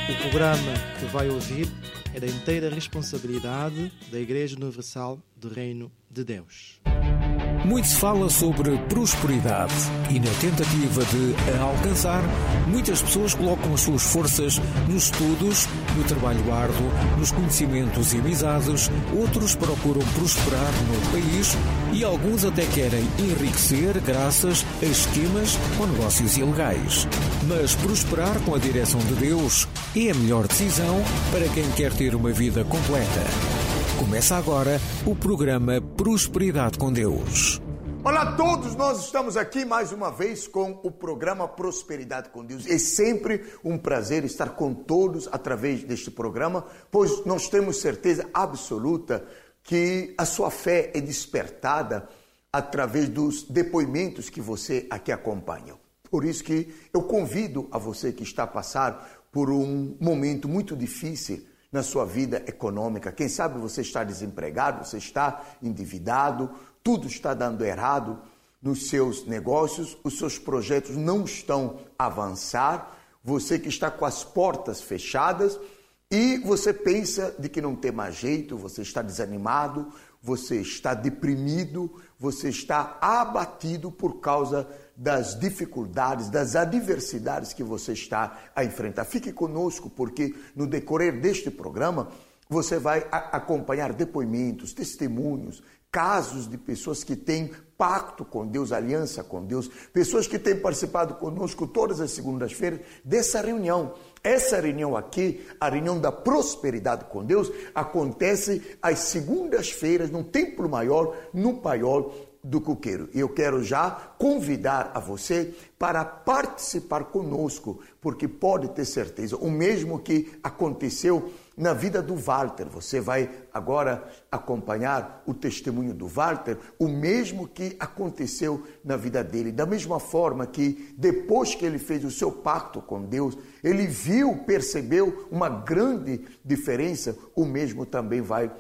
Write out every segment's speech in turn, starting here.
O programa que vai ouvir é da inteira responsabilidade da Igreja Universal do Reino de Deus. Muito se fala sobre prosperidade e na tentativa de a alcançar, muitas pessoas colocam as suas forças nos estudos, no trabalho árduo, nos conhecimentos e amizades, outros procuram prosperar no país e alguns até querem enriquecer graças a esquemas ou negócios ilegais. Mas prosperar com a direção de Deus é a melhor decisão para quem quer ter uma vida completa. Começa agora o programa Prosperidade com Deus. Olá a todos, nós estamos aqui mais uma vez com o programa Prosperidade com Deus. É sempre um prazer estar com todos através deste programa, pois nós temos certeza absoluta que a sua fé é despertada através dos depoimentos que você aqui acompanha. Por isso que eu convido a você que está a passar por um momento muito difícil na sua vida econômica. Quem sabe você está desempregado, você está endividado, tudo está dando errado nos seus negócios, os seus projetos não estão a avançar, você que está com as portas fechadas e você pensa de que não tem mais jeito, você está desanimado, você está deprimido, você está abatido por causa das dificuldades, das adversidades que você está a enfrentar. Fique conosco, porque no decorrer deste programa você vai acompanhar depoimentos, testemunhos, casos de pessoas que têm pacto com Deus, aliança com Deus, pessoas que têm participado conosco todas as segundas-feiras dessa reunião. Essa reunião aqui, a reunião da prosperidade com Deus, acontece às segundas-feiras no Templo Maior, no Paiol do Coqueiro. E eu quero já convidar a você para participar conosco, porque pode ter certeza, o mesmo que aconteceu na vida do Walter, você vai agora acompanhar o testemunho do Walter, o mesmo que aconteceu na vida dele. Da mesma forma que depois que ele fez o seu pacto com Deus, ele viu, percebeu uma grande diferença, o mesmo também vai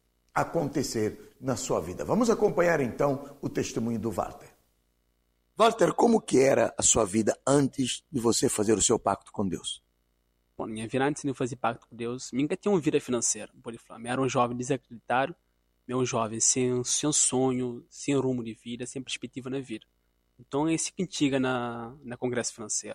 acontecer na sua vida. Vamos acompanhar então o testemunho do Walter. Walter, como que era a sua vida antes de você fazer o seu pacto com Deus? Bom, minha vida antes de eu fazer pacto com Deus, nunca tinha uma vida financeira, pode falar. Eu era um jovem desacreditado, um jovem sem sonho, sem rumo de vida, sem perspectiva na vida. Então é isso que antiga na congresso financeiro.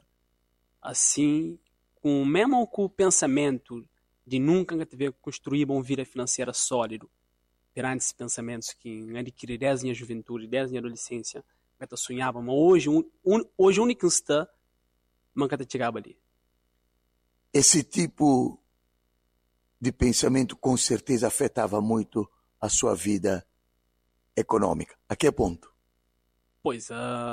Assim, mesmo com o pensamento de nunca construir uma vida financeira sólida, perante esses pensamentos que adquiri 10 anos de juventude, 10 anos de adolescência, eu sonhava, mas hoje o único instante, eu chegava ali. Esse tipo de pensamento com certeza afetava muito a sua vida econômica. A que ponto? Pois,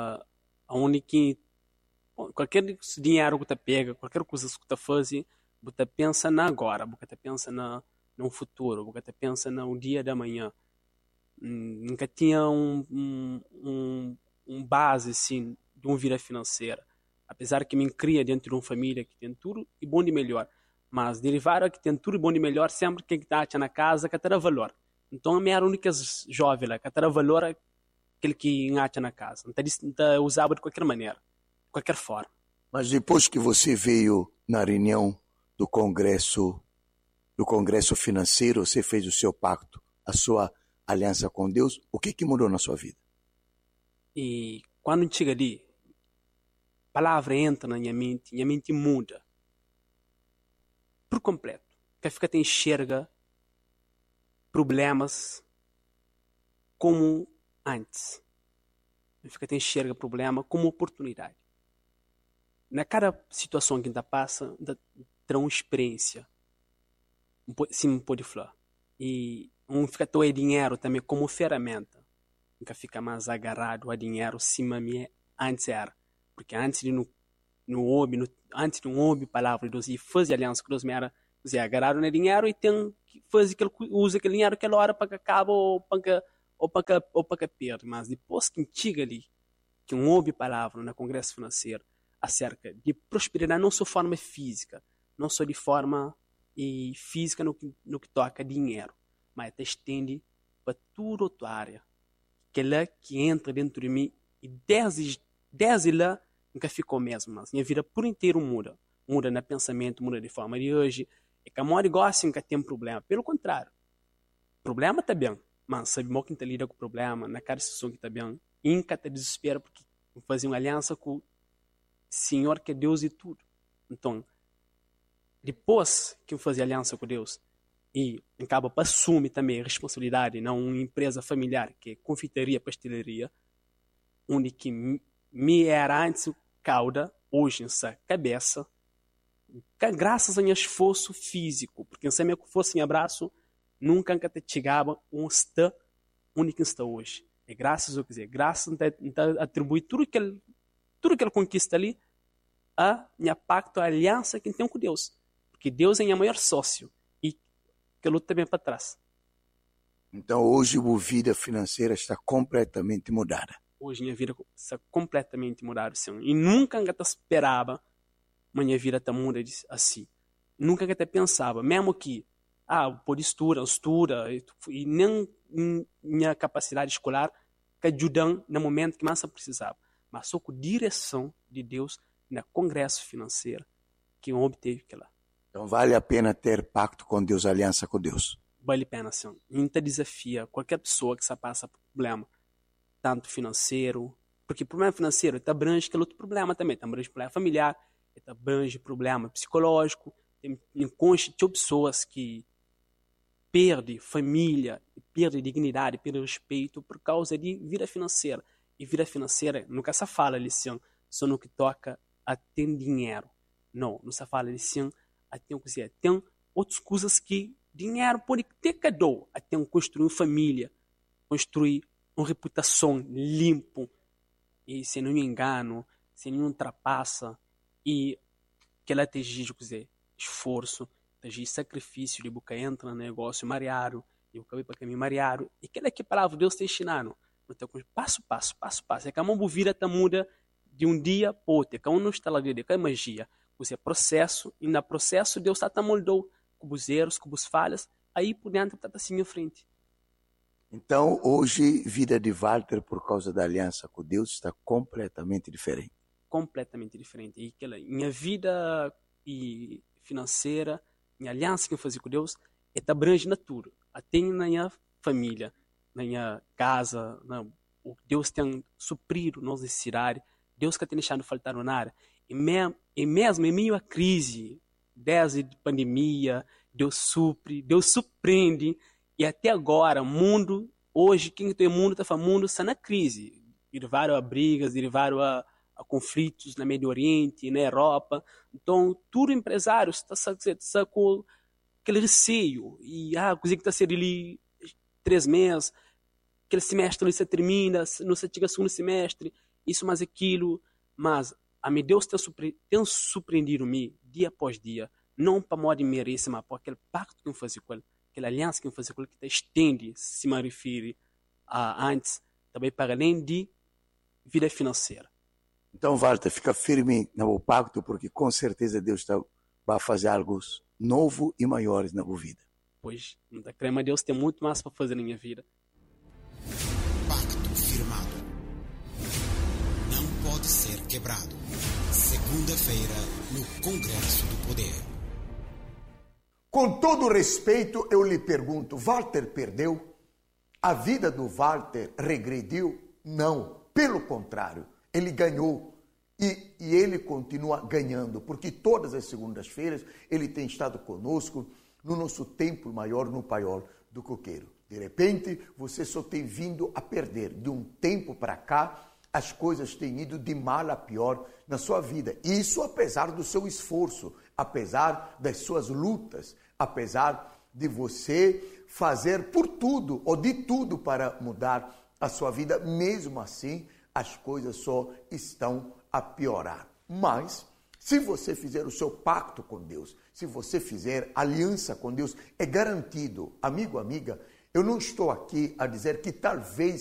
qualquer dinheiro que você pega, qualquer coisa que você faz, você pensa na agora, você pensa no futuro, você pensa no dia da manhã. Nunca tinha um base assim, de uma vida financeira. Apesar que me cria dentro de uma família que tem tudo e bom de melhor. Mas derivado que tem tudo e bom de melhor, sempre quem está na casa que terá valor. Então a minha única jovem lá, que terá valor aquele que acha na casa. Não usava de qualquer maneira, de qualquer forma. Mas depois que você veio na reunião do congresso financeiro, você fez o seu pacto, a sua aliança com Deus, o que mudou na sua vida? E quando chega ali, a palavra entra na minha mente muda por completo. Que fica te enxerga problemas como antes. Fica te enxerga problema como oportunidade. Na cada situação que ainda passa, terá uma experiência. Sim, pode falar. E fica todo dinheiro também como ferramenta. Nunca fica mais agarrado a dinheiro cima minha antes era. Porque antes de não ouvir palavra de Deus e fazer aliança com Deus, era agarrar o dinheiro e tem que fazer usa aquele dinheiro aquela hora para que acaba ou para que perde. Mas depois que chega ali, que ouve palavra na congresso financeiro acerca de prosperidade, não só de forma física, não só de forma física no que toca dinheiro, mas até estende para toda outra área. Que é lá que entra dentro de mim e desde lá nunca ficou mesmo. Mas minha vida por inteiro muda. muda no pensamento, muda de forma de hoje. E que a maior gosta nunca tem problema. Pelo contrário, problema está bem, mas sabemos que a gente lida com o problema, na cada situação que está bem, nunca te desespera porque fazer uma aliança com o Senhor que é Deus e tudo. Então, depois que eu fazia aliança com Deus e acaba para assumir também a responsabilidade na uma empresa familiar que é confeitaria, pastelaria, onde que me era antes cauda, hoje nessa cabeça, graças a meu esforço físico, porque se eu fosse em abraço, nunca te chegava onde que está hoje. É graças ao que dizer, graças a atribuir tudo que ele conquista ali a minha pacto, a aliança que tem com Deus. Porque Deus é o maior sócio e que luta também para trás. Então hoje a vida financeira está completamente mudada. Hoje minha vida está completamente mudada, Senhor. E nunca te esperava minha vida está muda assim. Nunca te pensava, mesmo que por estuda e nem minha capacidade escolar que ajudam no momento que mais eu precisava. Mas só com direção de Deus no congresso financeiro que eu obteve aquela. Então vale a pena ter pacto com Deus, aliança com Deus. Vale a pena, Senhor. Ainda desafia qualquer pessoa que passa por problema, tanto financeiro, porque problema financeiro abrange aquele outro problema também, abrange problema familiar, abrange problema psicológico, tem pessoas que perdem família, perdem dignidade, perdem respeito por causa de vida financeira. E vida financeira, nunca se fala ali, só no que toca a ter dinheiro. Não se fala ali, tem outras coisas que dinheiro pode ter cadô, até construir uma família, construir uma reputação limpa, e sem nenhum engano, sem nenhum ultrapassa, e que ela exige, esforço, exige sacrifício, de boca entra no negócio mariário, e o cabelo para caminho mariário, e que a palavra Deus está ensinando, então, passo, é que a mão vida está muda de um dia para outro, que não está lá dentro, que é magia, é processo, e no processo Deus está moldando com os erros, com as falhas, aí por dentro está assim em frente. Então, hoje, vida de Walter, por causa da aliança com Deus, está completamente diferente. Completamente diferente. E minha vida financeira, minha aliança que eu fazia com Deus, abrange na tudo. Até na minha família, na minha casa, o Deus tem suprido nossa necessidade, Deus que tem deixado faltar nada. E mesmo em meio à crise, desde a pandemia, Deus supre, Deus surpreende. E até agora, o mundo, hoje, quem tem o mundo está falando, o mundo está na crise. Derivaram a brigas, derivaram a conflitos no Médio Oriente, na Europa. Então, tudo empresário está com aquele receio. E coisa que está sendo ali 3 meses, aquele semestre ali se termina, não se chega ao segundo semestre, isso mais aquilo. Mas a meu Deus tem surpreendido-me dia após dia, não para modo de merecer, mas por aquele pacto que eu fazia com ele, aquela aliança que eu fazia com ele, que estende, se me refere a antes, também para além de vida financeira. Então, Walter, fica firme no pacto, porque com certeza Deus vai fazer algo novo e maiores na tua vida. Pois, da crema Deus tem muito mais para fazer na minha vida. Pacto firmado. Não pode ser quebrado. Segunda-feira, no Congresso do Poder. Com todo respeito, eu lhe pergunto, Walter perdeu? A vida do Walter regrediu? Não, pelo contrário, ele ganhou e ele continua ganhando, porque todas as segundas-feiras ele tem estado conosco no nosso templo maior no Paiol do Coqueiro. De repente, você só tem vindo a perder. De um tempo para cá, as coisas têm ido de mal a pior na sua vida. Isso apesar do seu esforço, apesar das suas lutas, apesar de você fazer por tudo ou de tudo para mudar a sua vida. Mesmo assim, as coisas só estão a piorar. Mas, se você fizer o seu pacto com Deus, se você fizer aliança com Deus, é garantido. Amigo, amiga, eu não estou aqui a dizer que talvez